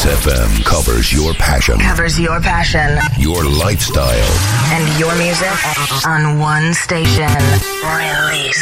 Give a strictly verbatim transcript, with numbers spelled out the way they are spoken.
X F M covers your passion. Covers your passion. Your lifestyle. And your music on one station. Release.